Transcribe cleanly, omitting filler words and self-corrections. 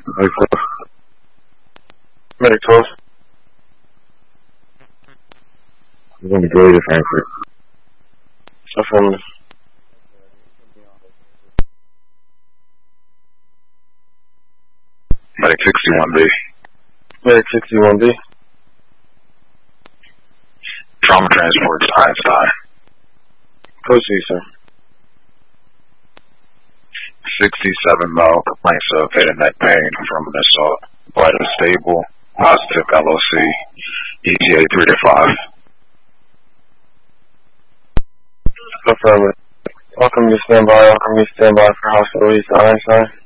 Medic 12. Medic 12. We're going to go to Frankfurt. Affirmative. Medic 61B. Medic 61B. Trauma transport to Einstein. Proceed, sir. 67 male complaints of head and neck pain from an assault. Vital stable. Positive LOC. ETA 3 to 5. Affirmative. Welcome to standby. Welcome to standby for hospital East Einstein.